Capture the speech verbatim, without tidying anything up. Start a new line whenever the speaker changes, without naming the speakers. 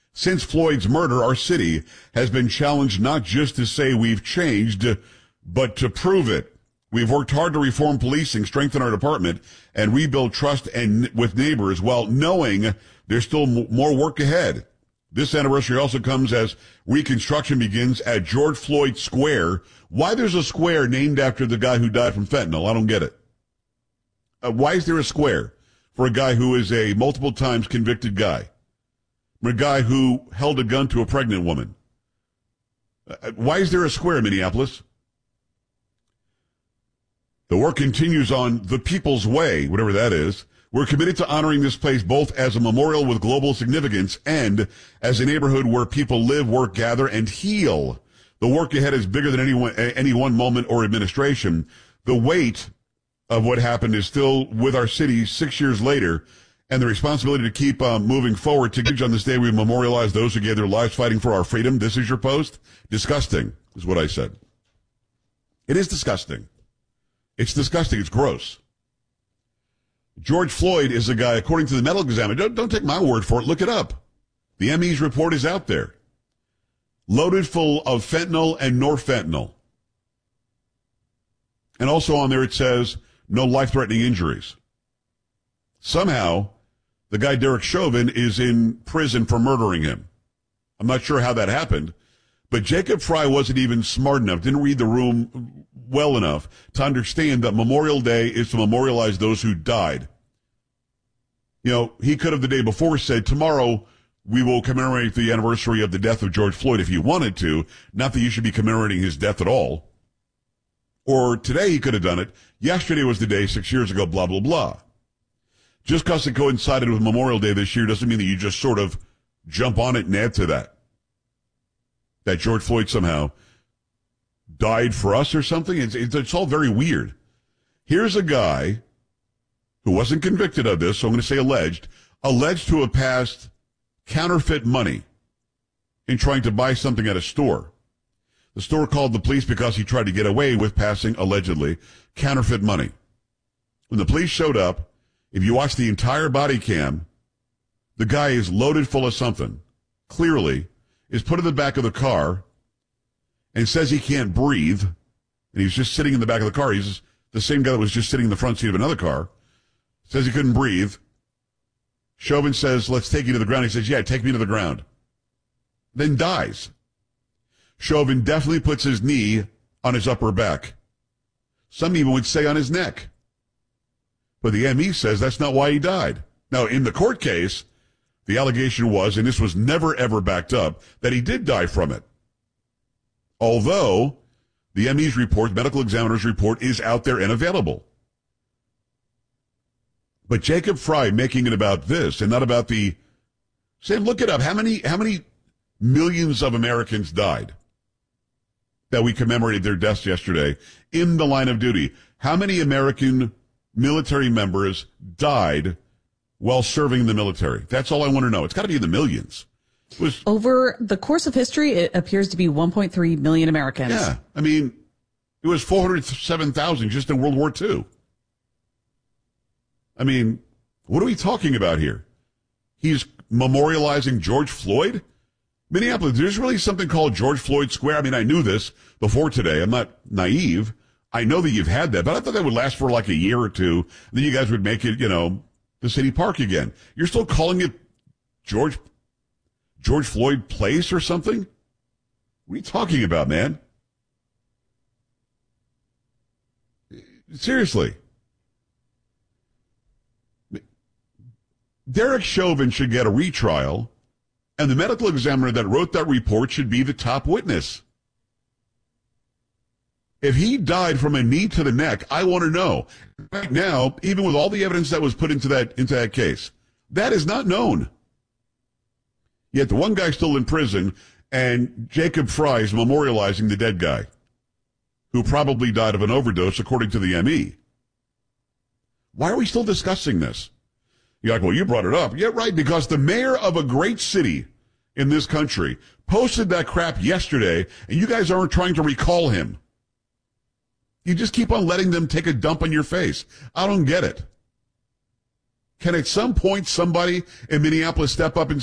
Since Floyd's murder, our city has been challenged not just to say we've changed, but to prove it. We've worked hard to reform policing, strengthen our department, and rebuild trust and with neighbors while knowing there's still m- more work ahead. This anniversary also comes as reconstruction begins at George Floyd Square. Why there's a square named after the guy who died from fentanyl, I don't get it. Uh, why is there a square for a guy who is a multiple times convicted guy? A guy who held a gun to a pregnant woman? Uh, why is there a square in Minneapolis? The work continues on the People's Way, whatever that is. We're committed to honoring this place both as a memorial with global significance and as a neighborhood where people live, work, gather, and heal. The work ahead is bigger than any one, any one moment or administration. The weight of what happened is still with our city six years later, and the responsibility to keep um, moving forward. To on this day, we memorialize those who gave their lives fighting for our freedom. This is your post? Disgusting, is what I said. It is disgusting. It's disgusting. It's gross. George Floyd is a guy, according to the medical examiner, don't, don't take my word for it, look it up. The M E's report is out there. Loaded full of fentanyl and norfentanyl. And also on there it says, no life-threatening injuries. Somehow, the guy Derek Chauvin is in prison for murdering him. I'm not sure how that happened, but Jacob Frey wasn't even smart enough, didn't read the room well enough to understand that Memorial Day is to memorialize those who died. You know, he could have the day before said, tomorrow we will commemorate the anniversary of the death of George Floyd if he wanted to, not that you should be commemorating his death at all. Or today he could have done it. Yesterday was the day, six years ago, blah, blah, blah. Just because it coincided with Memorial Day this year doesn't mean that you just sort of jump on it and add to that. That George Floyd somehow died for us or something. It's, it's, it's all very weird. Here's a guy who wasn't convicted of this, so I'm going to say alleged, alleged to have passed counterfeit money in trying to buy something at a store. The store called the police because he tried to get away with passing, allegedly, counterfeit money. When the police showed up, if you watch the entire body cam, the guy is loaded full of something. Clearly, is put in the back of the car and says he can't breathe. And he's just sitting in the back of the car. He's the same guy that was just sitting in the front seat of another car. Says he couldn't breathe. Chauvin says, let's take you to the ground. He says, yeah, take me to the ground. Then dies. Chauvin definitely puts his knee on his upper back. Some even would say on his neck. But the M E says that's not why he died. Now, in the court case, the allegation was, and this was never ever backed up, that he did die from it. Although the M E's report, medical examiner's report, is out there and available. But Jacob Frey making it about this and not about the, Sam, look it up. How many, how many millions of Americans died that we commemorated their deaths yesterday in the line of duty? How many American military members died while serving in the military? That's all I want to know. It's got to be in the millions. It was,
Over the course of history, it appears to be one point three million Americans.
Yeah. I mean, it was four hundred seven thousand just in World War Two. I mean, what are we talking about here? He's memorializing George Floyd? Minneapolis, there's really something called George Floyd Square. I mean, I knew this before today. I'm not naive. I know that you've had that, but I thought that would last for like a year or two. Then you guys would make it, you know, the city park again. You're still calling it George, George Floyd Place or something? What are you talking about, man? Seriously. Derek Chauvin should get a retrial, and the medical examiner that wrote that report should be the top witness. If he died from a knee to the neck, I want to know. Right now, even with all the evidence that was put into that into that case, that is not known. Yet the one guy's still in prison, and Jacob Frey is memorializing the dead guy, who probably died of an overdose, according to the M E. Why are we still discussing this? You're like, well, you brought it up. Yeah, right, because the mayor of a great city in this country posted that crap yesterday, and you guys aren't trying to recall him. You just keep on letting them take a dump on your face. I don't get it. Can at some point somebody in Minneapolis step up and